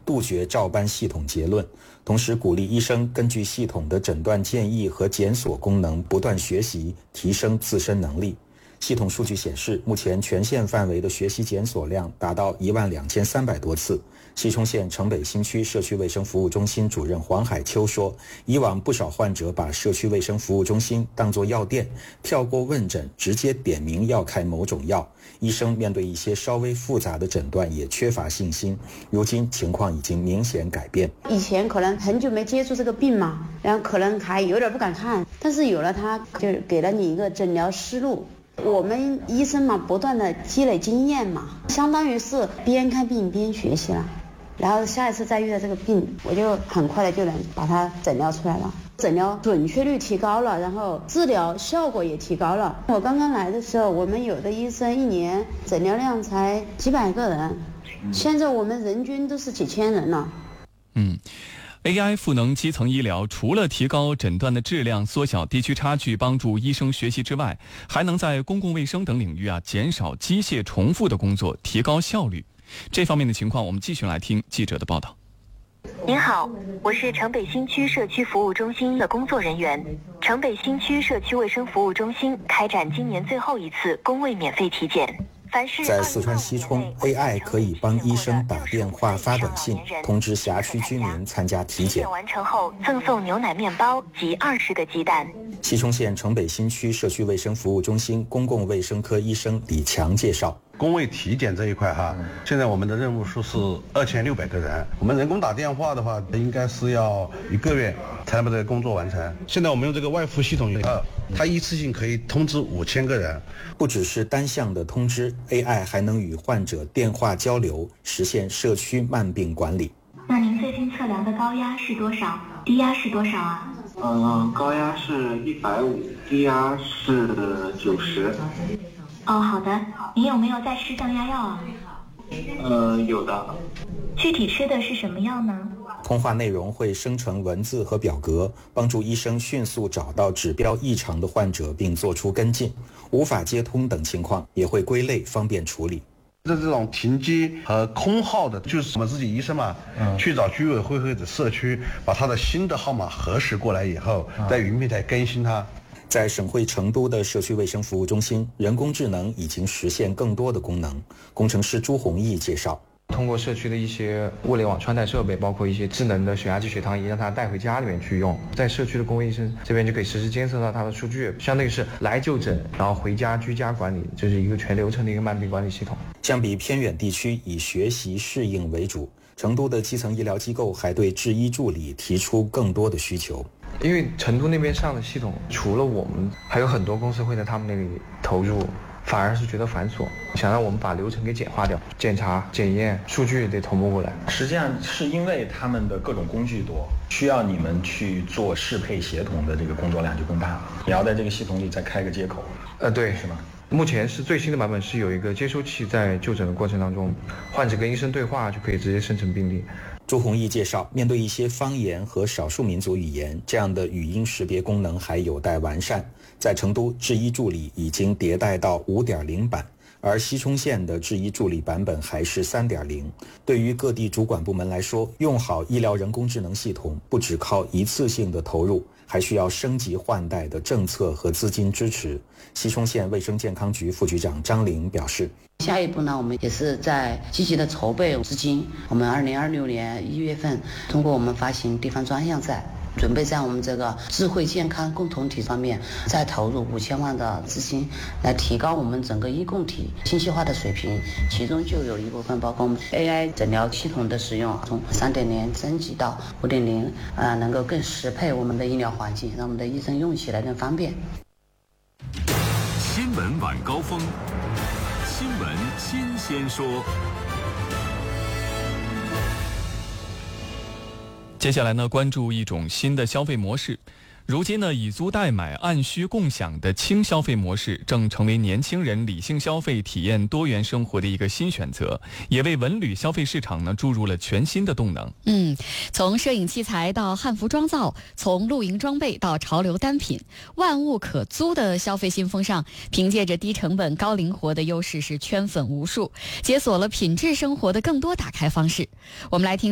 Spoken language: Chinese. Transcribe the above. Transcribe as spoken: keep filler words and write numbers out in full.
杜绝照搬系统结论，同时鼓励医生根据系统的诊断建议和检索功能不断学习，提升自身能力。系统数据显示，目前全县范围的学习检索量达到一万两千三百多次。西充县城北新区社区卫生服务中心主任黄海秋说，以往不少患者把社区卫生服务中心当作药店，跳过问诊，直接点名要开某种药。医生面对一些稍微复杂的诊断也缺乏信心，如今情况已经明显改变。 以前可能很久没接触这个病嘛，然后可能还有点不敢看，但是有了它，就给了你一个诊疗思路。我们医生嘛，不断的积累经验嘛，相当于是边看病边学习了。然后下一次再遇到这个病，我就很快的就能把它诊疗出来了，诊疗准确率提高了，然后治疗效果也提高了。我刚刚来的时候，我们有的医生一年诊疗量才几百个人，现在我们人均都是几千人了。 嗯。A I 赋能基层医疗，除了提高诊断的质量、缩小地区差距、帮助医生学习之外，还能在公共卫生等领域啊减少机械重复的工作，提高效率。这方面的情况，我们继续来听记者的报道。 您好，我是城北新区社区服务中心的工作人员。城北新区社区卫生服务中心开展今年最后一次公卫免费体检。 在四川西充 ，A I 可以帮医生打电话、发短信通知辖区居民参加体检。 完成后赠送牛奶面包及二十个鸡蛋。 西充县城北新区社区卫生服务中心公共卫生科医生李强介绍， 公卫体检这一块哈，现在我们的任务数是二千六百个人。我们人工打电话的话，应该是要一个月才能把这个工作完成。现在我们用这个外服系统以后，它一次性可以通知五千个人。 不只是单向的通知 ，A I 还能与患者电话交流，实现社区慢病管理。 那您最近测量的高压是多少？低压是多少啊？ 呃，高压是一百五，低压是九十。 哦，好的。您有没有在吃降压药啊？ 呃，有的。 具体吃的是什么药呢？ 通话内容会生成文字和表格，帮助医生迅速找到指标异常的患者并做出跟进。无法接通等情况也会归类，方便处理。 这这种停机和空号的，就是我们自己医生嘛，嗯、去找居委会或者社区，把他的新的号码核实过来以后，嗯、在云平台更新它。 在省会成都的社区卫生服务中心，人工智能已经实现更多的功能。工程师朱宏毅介绍， 通过社区的一些物联网穿戴设备，包括一些智能的血压计、血糖仪，让他带回家里面去用。在社区的公卫医生这边就可以实时监测到他的数据，相当于是来就诊，然后回家居家管理，这是一个全流程的一个慢病管理系统。 相比偏远地区以学习适应为主，成都的基层医疗机构还对制医助理提出更多的需求。 因为成都那边上的系统，除了我们，还有很多公司会在他们那里投入，反而是觉得繁琐，想让我们把流程给简化掉，检查、检验、数据得同步过来。 实际上是因为他们的各种工具多，需要你们去做适配协同的这个工作量就更大了。你要在这个系统里再开个接口， 呃，对， 是吗？ 目前是最新的版本，是有一个接收器，在就诊的过程当中，患者跟医生对话就可以直接生成病历。 朱宏毅介绍，面对一些方言和少数民族语言，这样的语音识别功能还有待完善。在成都，制医助理已经迭代到 五点零 版，而西充县的制医助理版本还是 三点零。对于各地主管部门来说，用好医疗人工智能系统不只靠一次性的投入，还需要升级换代的政策和资金支持。西充县卫生健康局副局长张玲表示， 下一步呢，我们也是在积极的筹备资金。我们二零二六年一月份通过我们发行地方专项债，准备在我们这个智慧健康共同体上面再投入五千万的资金，来提高我们整个医共体信息化的水平。其中就有一部分包括我们 A I 诊疗系统的使用，从 三点零 升级到 五点零， 呃，能够更适配我们的医疗环境，让我们的医生用起来更方便。 新闻晚高峰，新闻新鲜说。 接下来呢，关注一种新的消费模式。如今呢，以租代买、按需共享的轻消费模式正成为年轻人理性消费、体验多元生活的一个新选择，也为文旅消费市场呢注入了全新的动能。 嗯，从摄影器材到汉服妆造，从露营装备到潮流单品，万物可租的消费新风尚，凭借着低成本、高灵活的优势，是圈粉无数，解锁了品质生活的更多打开方式。我们来听。